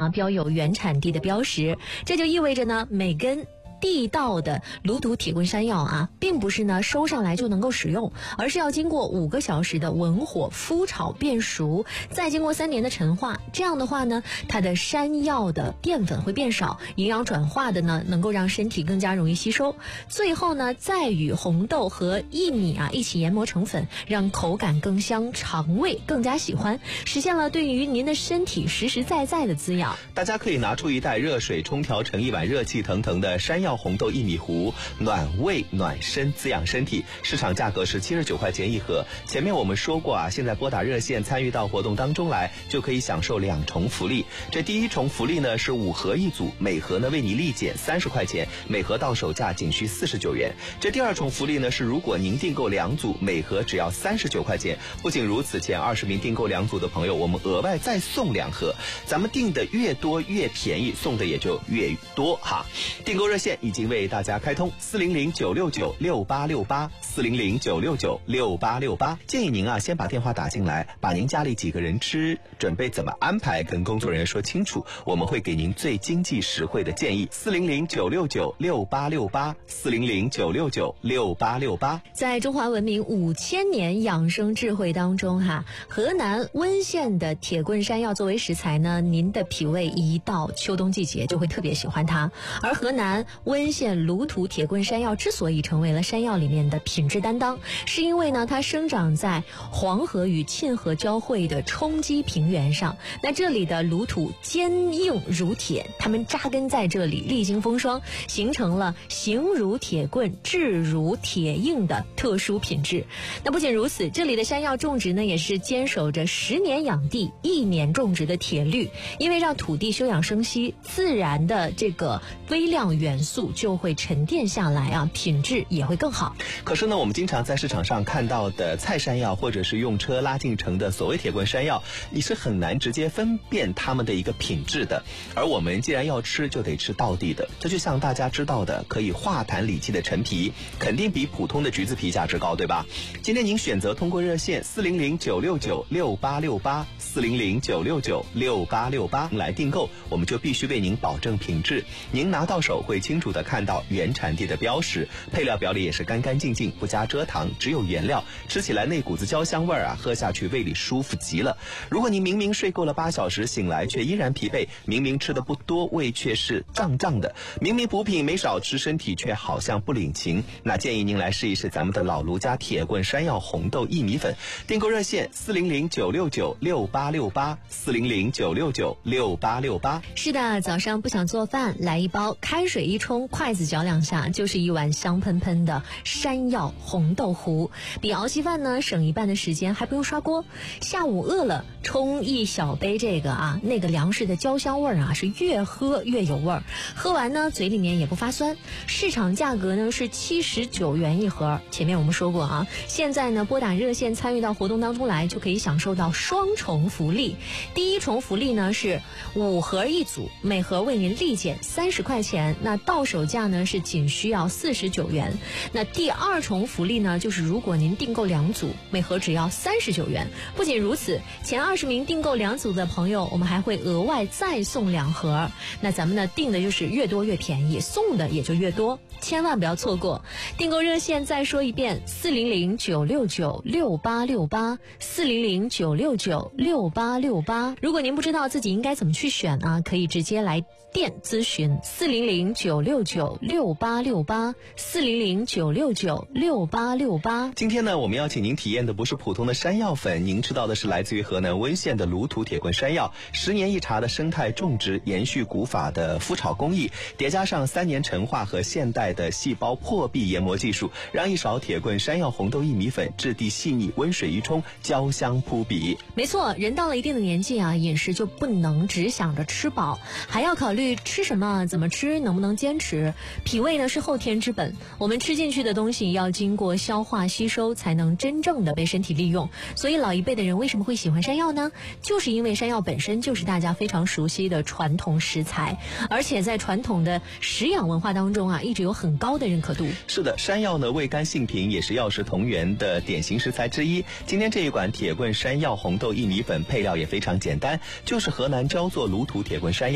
啊标有原产地的标识，这就意味着呢，每根地道的芦土铁棍山药啊，并不是呢收上来就能够使用，而是要经过5个小时的文火麸炒变熟，再经过3年的陈化。这样的话呢，它的山药的淀粉会变少，营养转化的呢能够让身体更加容易吸收。最后呢，再与红豆和薏米啊一起研磨成粉，让口感更香，肠胃更加喜欢，实现了对于您的身体实实在在的滋养。 大家可以拿出一袋热水冲调成一碗热气腾腾的山药红豆薏米糊，暖胃暖身，滋养身体。市场价格是79块钱一盒。前面我们说过啊，现在拨打热线参与到活动当中来，就可以享受2重福利。这第一重福利呢是5盒一组，每盒呢为你立减30块钱，每盒到手价仅需49元。这第2重福利呢是如果您订购2组，每盒只要39块钱。不仅如此，前20名订购2组的朋友，我们额外再送2盒。咱们订的越多越便宜，送的也就越多哈。订购热线已经为大家开通400-969-6868，400-969-6868。建议您啊，先把电话打进来，把您家里几个人吃，准备怎么安排，跟工作人员说清楚，我们会给您最经济实惠的建议。400-969-6868，400-969-6868。 在中华文明5000年养生智慧当中哈，河南温县的铁棍山药作为食材呢，您的脾胃一到秋冬季节就会特别喜欢它。而河南温县芦土铁棍山药之所以成为了山药里面的品质担当，是因为呢它生长在黄河与沁河交汇的冲积平原上。那这里的芦土坚硬如铁，它们扎根在这里，历经风霜，形成了形如铁棍、质如铁硬的特殊品质。那不仅如此，这里的山药种植呢也是坚守着10年养地1年种植的铁律，因为让土地休养生息，自然的这个微量元素就会沉淀下来啊，品质也会更好。 可是呢，我们经常在市场上看到的菜山药，或者是用车拉进城的所谓铁棍山药，你是很难直接分辨它们的一个品质的。而我们既然要吃，就得吃道地的。这就像大家知道的可以化痰理气的陈皮，肯定比普通的橘子皮价值高，对吧？今天您选择通过热线400-969-6868，400-969-6868来订购，我们就必须为您保证品质。您拿到手会清楚地看到原产地的标识，配料表里也是干干净净，不加蔗糖，只有原料，吃起来那股子焦香味啊，喝下去胃里舒服极了。如果您明明睡够了8小时，醒来却依然疲惫，明明吃的不多，胃却是胀胀的，明明补品没少吃，身体却好像不领情，那建议您来试一试咱们的老卢家铁棍山药红豆薏米粉。订购热线400-969-6868，400-969-6868。 是的，早上不想做饭，来一包，开水一冲，筷子搅2下，就是一碗香喷喷的山药红豆糊，比熬稀饭呢省1半的时间，还不用刷锅。下午饿了，冲一小杯这个啊，那个粮食的焦香味啊，是越喝越有味儿，喝完呢嘴里面也不发酸。市场价格呢是79元一盒。前面我们说过啊，现在呢拨打热线参与到活动当中来，就可以享受到双重福利。第一重福利呢是5盒一组，每盒为您立减30块钱，那到手价呢是仅需要49元。那第2重福利呢，就是如果您订购2组，每盒只要39元。不仅如此，前20名订购2组的朋友，我们还会额外再送2盒。那咱们呢订的就是越多越便宜，送的也就越多，千万不要错过。订购热线再说一遍，400-969-6868，400-969-6868。如果您不知道自己应该怎么去选啊，可以直接来店咨询，400-969-6868，400-969-6868。 今天呢，我们要请您体验的不是普通的山药粉，您吃到的是来自于河南温县的芦土铁棍山药，10年一茬的生态种植，延续古法的麸炒工艺，叠加上3年陈化和现代的细胞破壁研磨技术，让一勺铁棍山药红豆薏米粉质地细腻，温水一冲，焦香扑鼻。 没错，人到了一定的年纪啊，饮食就不能只想着吃饱，还要考虑吃什么，怎么吃，能不能坚持。脾胃呢是后天之本，我们吃进去的东西要经过消化吸收，才能真正的被身体利用。所以老一辈的人为什么会喜欢山药呢？就是因为山药本身就是大家非常熟悉的传统食材，而且在传统的食养文化当中啊，一直有很高的认可度。 是的，山药呢味甘性平，也是药食同源的典型食材之一。今天这一款铁棍山药红豆薏米粉配料也非常简单，就是河南焦作芦土铁棍山药